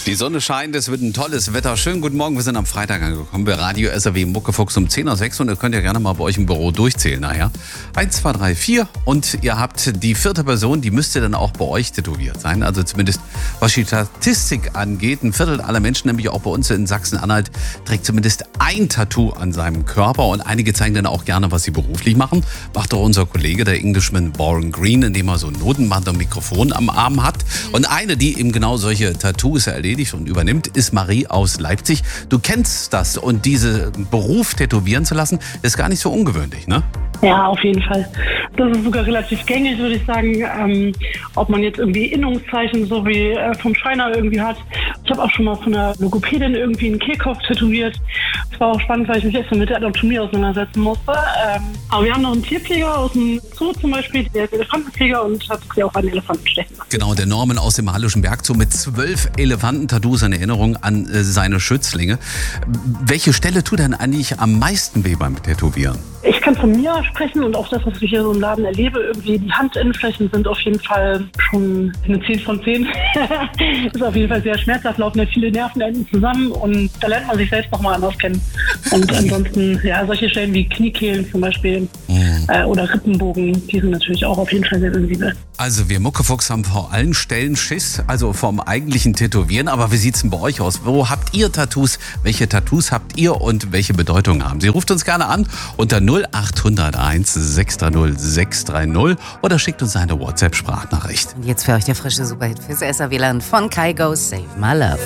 Die Sonne scheint, es wird ein tolles Wetter. Schönen guten Morgen, wir sind am Freitag angekommen bei Radio SAW Muckefuchs um 10:06 und ihr könnt ja gerne mal bei euch im Büro durchzählen nachher. 1, 2, 3, 4 und ihr habt die vierte Person, die müsste dann auch bei euch tätowiert sein. Also zumindest was die Statistik angeht. Ein Viertel aller Menschen, nämlich auch bei uns in Sachsen-Anhalt, trägt zumindest ein Tattoo an seinem Körper und einige zeigen dann auch gerne, was sie beruflich machen. Macht auch unser Kollege, der Englishman Warren Green, indem er so ein Notenband und Mikrofon am Arm hat. Und eine, die eben genau solche Tattoos erledigt und übernimmt, ist Marie aus Leipzig. Du kennst das und diesen Beruf tätowieren zu lassen, ist gar nicht so ungewöhnlich, ne? Ja, auf jeden Fall. Das ist sogar relativ gängig, würde ich sagen. Ob man jetzt irgendwie Innungszeichen so wie vom Schreiner irgendwie hat. Ich habe auch schon mal von einer Logopädin irgendwie einen Kehlkopf tätowiert. Das war auch spannend, weil ich mich erst mal mit der Anatomie auseinandersetzen musste. Aber wir haben noch einen Tierpfleger aus dem Zoo zum Beispiel, der ist Elefantenpfleger und hat sich auch einen Elefanten stechen lassen. Genau, der Norman aus dem Hallischen Berg Zoo mit 12 Elefanten-Tattoos in Erinnerung an seine Schützlinge. Welche Stelle tut denn eigentlich am meisten weh beim Tätowieren? Ich kann von mir sprechen und auch das, was ich hier so im Laden erlebe, irgendwie die Handinnenflächen sind auf jeden Fall schon eine 10 von 10. Ist auf jeden Fall sehr schmerzhaft, laufen ja viele Nervenenden zusammen und da lernt man sich selbst nochmal anders kennen. Und ansonsten, ja, solche Stellen wie Kniekehlen zum Beispiel oder Rippenbogen, die sind natürlich auch auf jeden Fall sehr sensibel. Also wir Muckefuchs haben vor allen Stellen Schiss, also vom eigentlichen Tätowieren. Aber wie sieht's denn bei euch aus? Wo habt ihr Tattoos? Welche Tattoos habt ihr und welche Bedeutung haben sie? Ruft uns gerne an unter 0801 630 630 oder schickt uns eine WhatsApp-Sprachnachricht. Und jetzt für euch der frische Superhit fürs SAW-Land von Kygo, Save My Love.